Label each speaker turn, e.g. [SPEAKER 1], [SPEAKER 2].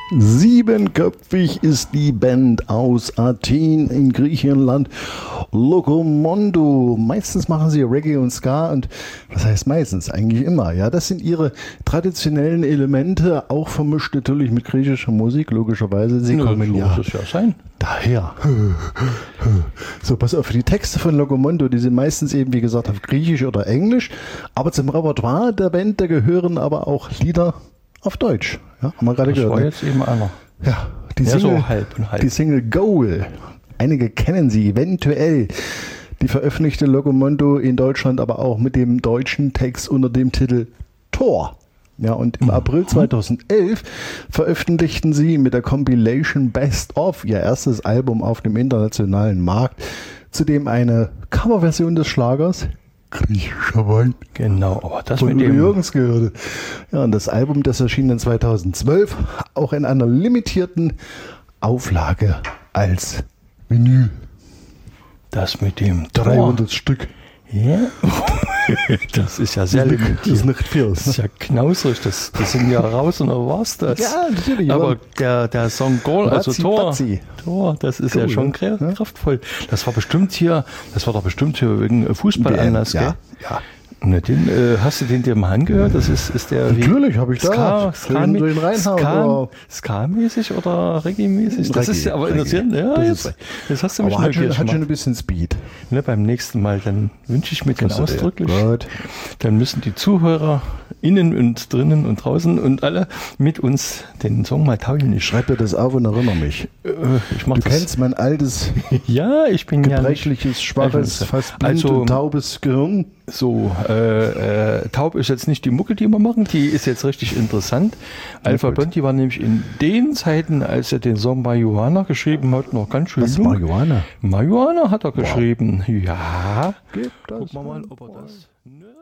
[SPEAKER 1] Siebenköpfig ist die Band aus Athen in Griechenland, Locomondo. Meistens machen sie Reggae und Ska und was heißt meistens? Eigentlich immer. Ja, das sind ihre traditionellen Elemente, auch vermischt natürlich mit griechischer Musik, logischerweise. Sie kommen ja
[SPEAKER 2] sein.
[SPEAKER 1] Daher. So, pass auf, die Texte von Locomondo, die sind meistens eben, wie gesagt, auf Griechisch oder Englisch, aber zum Repertoire der Band, da gehören aber auch Lieder auf Deutsch. Ja, haben wir gerade gehört.
[SPEAKER 2] Das war jetzt eben einer.
[SPEAKER 1] Ja, die
[SPEAKER 2] Ja,
[SPEAKER 1] Single,
[SPEAKER 2] so halb und halb.
[SPEAKER 1] Die Single Goal. Einige kennen sie eventuell. Die veröffentlichte Locomondo in Deutschland, aber auch mit dem deutschen Text unter dem Titel Tor. Ja, und im April 2011 veröffentlichten sie mit der Compilation Best Of ihr erstes Album auf dem internationalen Markt, zudem eine Coverversion des Schlagers Griechischer Wein.
[SPEAKER 2] Genau, aber das
[SPEAKER 1] von
[SPEAKER 2] mit
[SPEAKER 1] Udo
[SPEAKER 2] dem
[SPEAKER 1] Jürgens gehörte. Ja, und das Album, das erschien dann 2012 auch in einer limitierten Auflage als Vinyl.
[SPEAKER 2] das mit dem
[SPEAKER 1] 300 Stück.
[SPEAKER 2] Ja. Das ist ja sehr
[SPEAKER 1] Das
[SPEAKER 2] limitiert.
[SPEAKER 1] ist nicht viel.
[SPEAKER 2] Das ist ja knausrig, das sind ja raus und dann war's das.
[SPEAKER 1] Ja, natürlich.
[SPEAKER 2] Aber der Song Goal, also
[SPEAKER 1] Razzi,
[SPEAKER 2] Tor,
[SPEAKER 1] Bazzi.
[SPEAKER 2] das ist
[SPEAKER 1] Cool,
[SPEAKER 2] ja schon
[SPEAKER 1] ja.
[SPEAKER 2] kraftvoll. Das war doch bestimmt hier wegen Fußballanlass,
[SPEAKER 1] ja,
[SPEAKER 2] gell?
[SPEAKER 1] ja.
[SPEAKER 2] Ne, hast du den dir mal angehört? Das ist der
[SPEAKER 1] Natürlich habe ich da.
[SPEAKER 2] Ska-mäßig oder Reggae-mäßig? Das
[SPEAKER 1] Reggae,
[SPEAKER 2] ist ja aber
[SPEAKER 1] Reggae.
[SPEAKER 2] interessant. Ja,
[SPEAKER 1] Das
[SPEAKER 2] jetzt hast du mich
[SPEAKER 1] Aber hat
[SPEAKER 2] neugierig
[SPEAKER 1] schon
[SPEAKER 2] gemacht.
[SPEAKER 1] ein bisschen Speed.
[SPEAKER 2] Ne, beim nächsten Mal, dann wünsche ich mir den
[SPEAKER 1] Kannst du dir-
[SPEAKER 2] ausdrücklich.
[SPEAKER 1] Gut.
[SPEAKER 2] Dann müssen die Zuhörer innen und drinnen und draußen und alle mit uns den Song mal teilen. Ich
[SPEAKER 1] Schreib dir das auf und erinnere mich.
[SPEAKER 2] mach
[SPEAKER 1] Du
[SPEAKER 2] das.
[SPEAKER 1] kennst mein altes,
[SPEAKER 2] Ja, ich bin
[SPEAKER 1] gebrechliches, schwaches, fast blind
[SPEAKER 2] Also-
[SPEAKER 1] und taubes Gehirn.
[SPEAKER 2] So, taub ist jetzt nicht die Mucke, die wir machen, die ist jetzt richtig interessant. Alpha
[SPEAKER 1] gut.
[SPEAKER 2] Blondy war nämlich in den Zeiten, als er den Song Marihuana geschrieben hat, noch ganz schön
[SPEAKER 1] Was,
[SPEAKER 2] jung.
[SPEAKER 1] Marihuana?
[SPEAKER 2] Marihuana hat er geschrieben. Ja.
[SPEAKER 1] Gib das
[SPEAKER 2] Gucken wir mal, ob er das...